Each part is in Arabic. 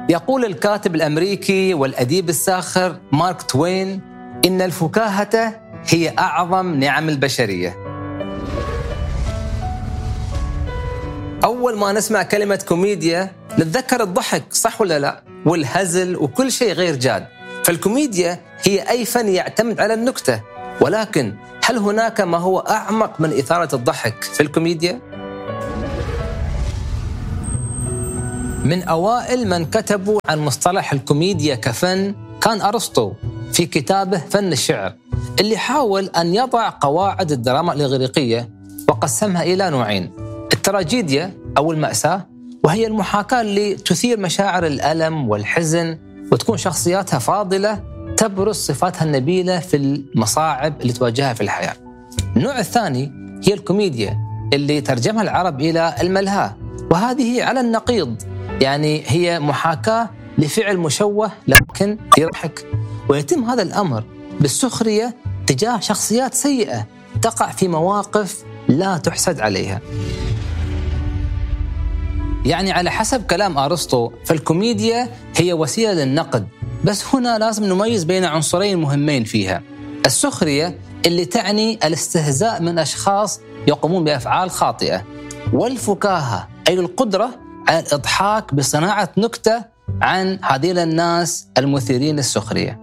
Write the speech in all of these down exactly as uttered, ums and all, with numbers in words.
يقول الكاتب الأمريكي والأديب الساخر مارك توين إن الفكاهة هي أعظم نعم البشرية. أول ما نسمع كلمة كوميديا نتذكر الضحك، صح ولا لا؟ والهزل وكل شيء غير جاد. فالكوميديا هي أي فن يعتمد على النكتة، ولكن هل هناك ما هو أعمق من إثارة الضحك في الكوميديا؟ من أوائل من كتبوا عن مصطلح الكوميديا كفن كان أرسطو في كتابه فن الشعر، اللي حاول أن يضع قواعد الدراما الإغريقية وقسمها إلى نوعين: التراجيديا أو المأساة، وهي المحاكاة اللي تثير مشاعر الألم والحزن وتكون شخصياتها فاضلة تبرز صفاتها النبيلة في المصاعب اللي تواجهها في الحياة. النوع الثاني هي الكوميديا اللي ترجمها العرب إلى الملهاة، وهذه على النقيض، يعني هي محاكاة لفعل مشوه لكن يضحك، ويتم هذا الأمر بالسخرية تجاه شخصيات سيئة تقع في مواقف لا تحسد عليها. يعني على حسب كلام أرسطو فالكوميديا هي وسيلة للنقد، بس هنا لازم نميز بين عنصرين مهمين فيها: السخرية اللي تعني الاستهزاء من أشخاص يقومون بأفعال خاطئة، والفكاهة أي القدرة على الإضحاك بصناعة نكتة عن هذيل الناس المثيرين للسخرية.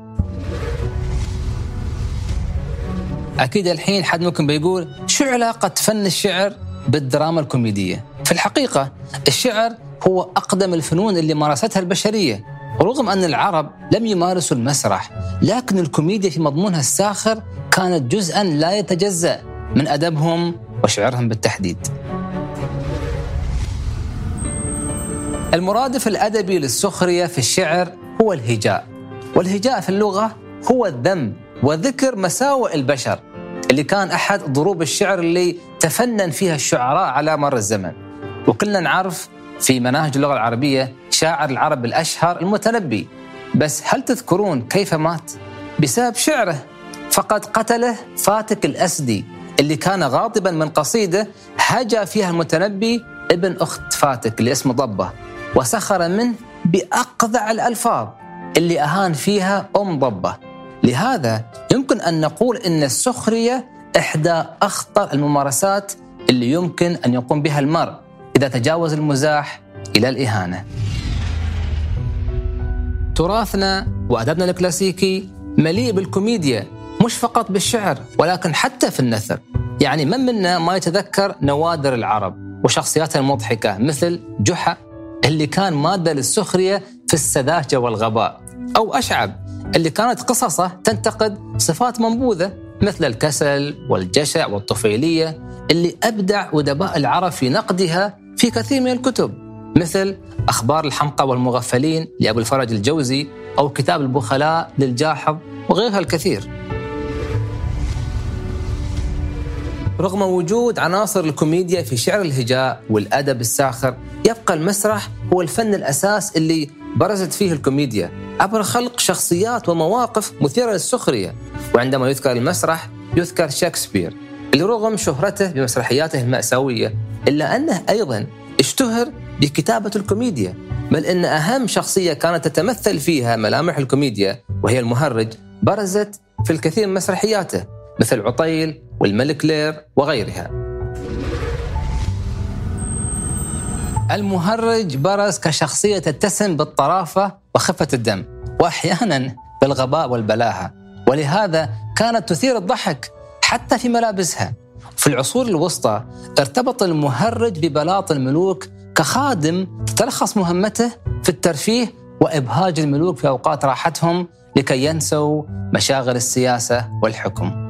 أكيد الحين حد ممكن بيقول شو علاقة فن الشعر بالدراما الكوميدية؟ في الحقيقة الشعر هو أقدم الفنون اللي مارستها البشرية، ورغم أن العرب لم يمارسوا المسرح، لكن الكوميديا في مضمونها الساخر كانت جزءاً لا يتجزأ من أدبهم وشعرهم بالتحديد. المرادف الأدبي للسخرية في الشعر هو الهجاء، والهجاء في اللغة هو الذم وذكر مساوئ البشر، اللي كان أحد ضروب الشعر اللي تفنن فيها الشعراء على مر الزمن. وكلنا نعرف في مناهج اللغة العربية شاعر العرب الأشهر المتنبي، بس هل تذكرون كيف مات؟ بسبب شعره، فقد قتله فاتك الأسدي اللي كان غاضبا من قصيدة هجا فيها المتنبي ابن أخت فاتك اللي اسمه ضبة، وسخر منه بأقذع الألفاظ اللي أهان فيها أم ضبة. لهذا يمكن أن نقول إن السخرية إحدى أخطر الممارسات اللي يمكن أن يقوم بها المرء إذا تجاوز المزاح إلى الإهانة. تراثنا وأدبنا الكلاسيكي مليء بالكوميديا، مش فقط بالشعر ولكن حتى في النثر. يعني من منا ما يتذكر نوادر العرب وشخصياتها المضحكة مثل جحا اللي كان مادة للسخرية في السذاجة والغباء، أو أشعب اللي كانت قصصه تنتقد صفات منبوذة مثل الكسل والجشع والطفيلية، اللي أبدع أدباء العرب في نقدها في كثير من الكتب مثل أخبار الحمقى والمغفلين لأبو الفرج الجوزي، أو كتاب البخلاء للجاحظ، وغيرها الكثير. رغم وجود عناصر الكوميديا في شعر الهجاء والأدب الساخر، يبقى المسرح هو الفن الأساس اللي برزت فيه الكوميديا عبر خلق شخصيات ومواقف مثيرة للسخرية. وعندما يذكر المسرح يذكر شكسبير اللي رغم شهرته بمسرحياته المأساوية إلا أنه أيضاً اشتهر بكتابة الكوميديا، بل إن أهم شخصية كانت تتمثل فيها ملامح الكوميديا وهي المهرج برزت في الكثير من مسرحياته مثل عطيل والملك لير وغيرها. المهرج برز كشخصية تتسم بالطرافة وخفة الدم، وأحياناً بالغباء والبلاهة، ولهذا كانت تثير الضحك حتى في ملابسها. في العصور الوسطى ارتبط المهرج ببلاط الملوك كخادم تلخص مهمته في الترفيه وإبهاج الملوك في أوقات راحتهم لكي ينسوا مشاغل السياسة والحكم.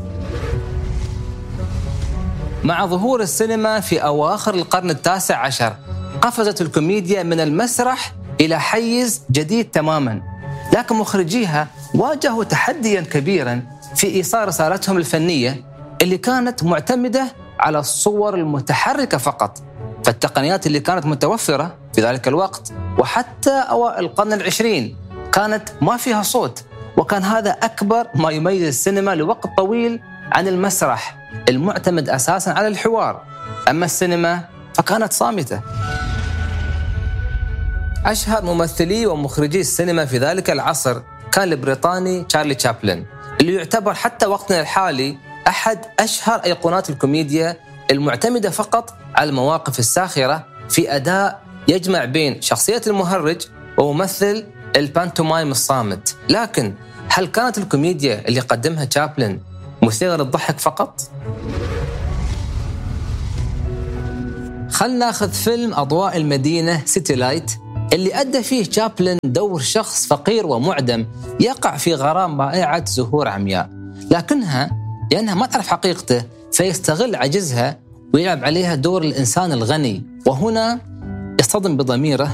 مع ظهور السينما في أواخر القرن التاسع عشر قفزت الكوميديا من المسرح إلى حيز جديد تماماً، لكن مخرجيها واجهوا تحدياً كبيراً في إيصال رسالتهم الفنية اللي كانت معتمدة على الصور المتحركة فقط. فالتقنيات اللي كانت متوفرة في ذلك الوقت وحتى أوائل القرن العشرين كانت ما فيها صوت، وكان هذا أكبر ما يميز السينما لوقت طويل عن المسرح المعتمد أساساً على الحوار. أما السينما فكانت صامتة. أشهر ممثلي ومخرجي السينما في ذلك العصر كان البريطاني تشارلي تشابلن، اللي يعتبر حتى وقتنا الحالي أحد أشهر أيقونات الكوميديا المعتمدة فقط على المواقف الساخرة في أداء يجمع بين شخصية المهرج وممثل البانتومايم الصامت. لكن هل كانت الكوميديا اللي قدمها تشابلن مثيرة للضحك فقط؟ خلنا ناخذ فيلم أضواء المدينة سيتي لايت، اللي أدى فيه تشابلن دور شخص فقير ومعدم يقع في غرام رائعة زهور عمياء، لكنها لأنها ما تعرف حقيقته فيستغل عجزها ويلعب عليها دور الإنسان الغني، وهنا يصطدم بضميره